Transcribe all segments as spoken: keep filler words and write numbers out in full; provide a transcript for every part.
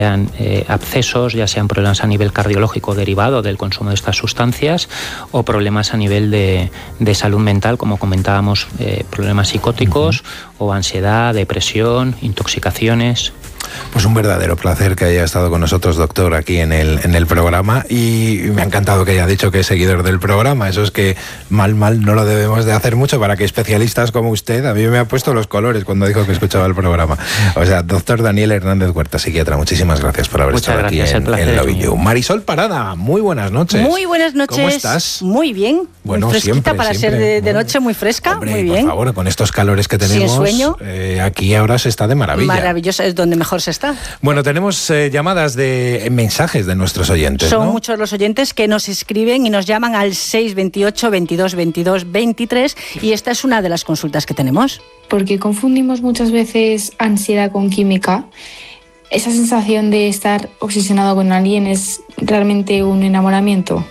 sean eh, abscesos, ya sean problemas a nivel cardiológico derivado del consumo de estas sustancias o problemas a nivel de, de salud mental, como comentábamos, eh, problemas psicóticos uh-huh. o ansiedad, depresión, intoxicaciones. Pues un verdadero placer que haya estado con nosotros, doctor, aquí en el, en el programa, y me ha encantado que haya dicho que es seguidor del programa. Eso es que mal, mal no lo debemos de hacer mucho para que especialistas como usted, a mí me ha puesto los colores cuando dijo que escuchaba el programa. O sea, doctor Daniel Hernández Huerta, psiquiatra, muchísimas gracias por haber Muchas estado gracias, aquí en, en Lovin' You. Marisol Parada, muy buenas noches. Muy buenas noches. ¿Cómo estás? Muy bien. Bueno, muy fresquita siempre, para siempre. ser de, de Bueno, noche, muy fresca, hombre, muy bien. Por favor, con estos calores que tenemos, sin sueño. Eh, aquí ahora se está de maravilla. Maravilloso, es donde mejor se está. Bueno, tenemos eh, llamadas de eh, mensajes de nuestros oyentes. Son ¿no? muchos los oyentes que nos escriben y nos llaman al seis veintiocho, veintidós, veintidós, veintitrés, y esta es una de las consultas que tenemos. Porque confundimos muchas veces ansiedad con química. ¿Esa sensación de estar obsesionado con alguien es realmente un enamoramiento?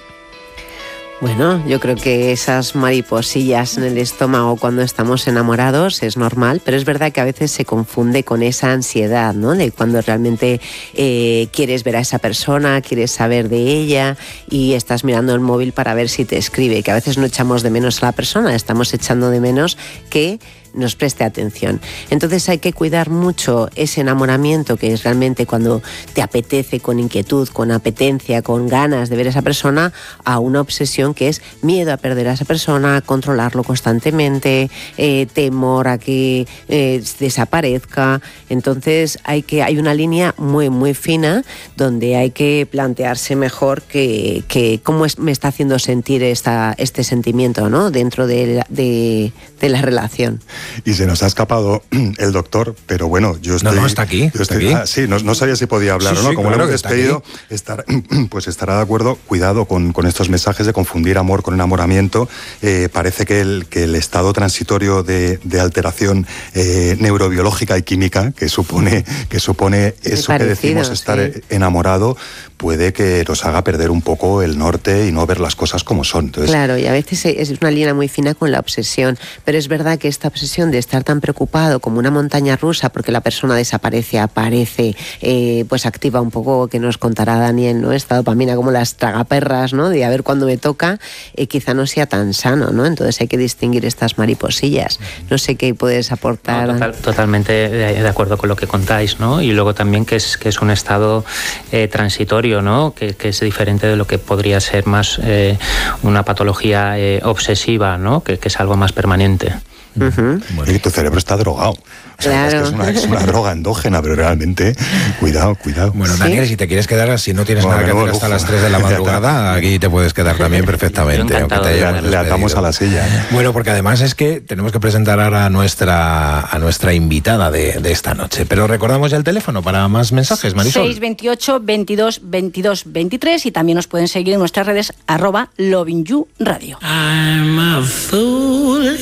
Bueno, yo creo que esas mariposillas en el estómago cuando estamos enamorados es normal, pero es verdad que a veces se confunde con esa ansiedad, ¿no? De cuando realmente eh, quieres ver a esa persona, quieres saber de ella y estás mirando el móvil para ver si te escribe, que a veces no echamos de menos a la persona, estamos echando de menos que nos preste atención. Entonces hay que cuidar mucho ese enamoramiento, que es realmente cuando te apetece con inquietud, con apetencia, con ganas de ver a esa persona, a una obsesión que es miedo a perder a esa persona, controlarlo constantemente, eh, temor a que eh, desaparezca. Entonces hay que hay una línea muy muy fina donde hay que plantearse mejor que, que cómo es, me está haciendo sentir esta, este sentimiento, ¿no? Dentro de, de, de la relación. Y se nos ha escapado el doctor, pero bueno, yo estoy... No, no, está aquí. Yo está estoy aquí. Ah, sí, no, no sabía si podía hablar sí, o no. Sí, Como claro lo hemos despedido, estar, pues estará de acuerdo. Cuidado con, con estos mensajes de confundir amor con enamoramiento. Eh, parece que el, que el estado transitorio de, de alteración eh, neurobiológica y química que supone, que supone eso parecido, que decimos estar sí. enamorado, puede que nos haga perder un poco el norte y no ver las cosas como son. Entonces, claro, y a veces es una línea muy fina con la obsesión, pero es verdad que esta obsesión de estar tan preocupado como una montaña rusa porque la persona desaparece, aparece, eh, pues activa un poco, que nos contará Daniel, ¿no? Esta dopamina como las tragaperras, ¿no? De a ver cuándo me toca, eh, quizá no sea tan sano, ¿no? Entonces hay que distinguir estas mariposillas. No sé qué puedes aportar. No, total, totalmente de, de acuerdo con lo que contáis, ¿no? Y luego también que es, que es un estado eh, transitorio, ¿no? Que, que es diferente de lo que podría ser más eh, una patología eh, obsesiva, ¿no? Que, que es algo más permanente. Uh-huh. Bueno, y tu cerebro está drogado. O sea, claro. Es, que es, una, es una droga endógena, pero realmente, cuidado, cuidado. Bueno, Daniel, ¿sí? Si te quieres quedar, si no tienes bueno, nada que hacer hasta las tres de la madrugada, aquí te puedes quedar también perfectamente. Aunque te le, le atamos a la silla. Bueno, porque además es que tenemos que presentar ahora a nuestra, a nuestra invitada de, de esta noche. Pero recordamos ya el teléfono para más mensajes, Marisol. seis veintiocho, veintidós, veintidós, veintitrés, y también nos pueden seguir en nuestras redes arroba Lovin' You Radio. I'm a fool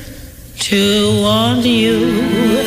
to want you.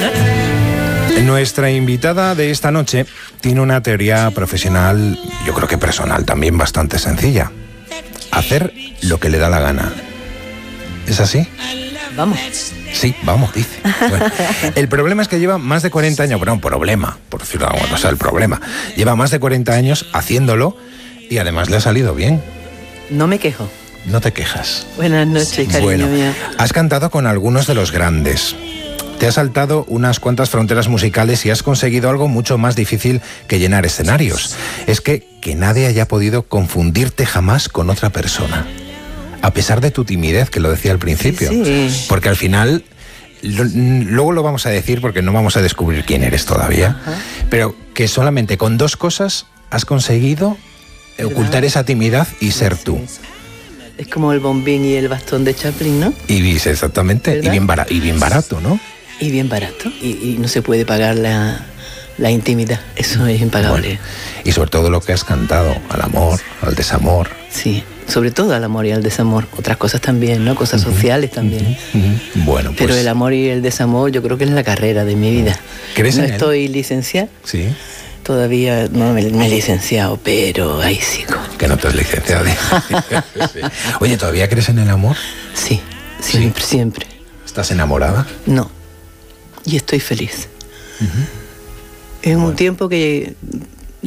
Nuestra invitada de esta noche tiene una teoría profesional, yo creo que personal también, bastante sencilla. Hacer lo que le da la gana. ¿Es así? Vamos. Sí, vamos, dice. Bueno, el problema es que lleva más de cuarenta años, bueno, un problema, por decirlo de alguna cosa, el problema. Lleva más de cuarenta años haciéndolo y además le ha salido bien. No me quejo. No te quejas. Buenas noches, cariño bueno, mío. Has cantado con algunos de los grandes. Te has saltado unas cuantas fronteras musicales y has conseguido algo mucho más difícil que llenar escenarios. Es que, que nadie haya podido confundirte jamás con otra persona. A pesar de tu timidez, que lo decía al principio. Sí. Porque al final, lo, luego lo vamos a decir porque no vamos a descubrir quién eres todavía. Ajá. Pero que solamente con dos cosas has conseguido ¿verdad? Ocultar esa timidez y ser sí, tú. Sí. Es como el bombín y el bastón de Chaplin, ¿no? Y exactamente, y bien, barato, y bien barato, ¿no? Y bien barato. Y, y no se puede pagar la, la intimidad. Eso es impagable. Bueno, y sobre todo lo que has cantado, al amor, al desamor. Sí, sobre todo al amor y al desamor. Otras cosas también, ¿no? Cosas uh-huh, sociales también. Uh-huh, uh-huh. Bueno, pues... Pero el amor y el desamor yo creo que es la carrera de mi vida. ¿Crees no en estoy él? licenciada. Sí. Todavía no me, me he licenciado, pero ahí sigo. Que no te has licenciado. Sí. Oye, ¿todavía crees en el amor? Sí, siempre, sí. siempre. ¿Estás enamorada? No, y estoy feliz. Uh-huh. Es bueno. un tiempo que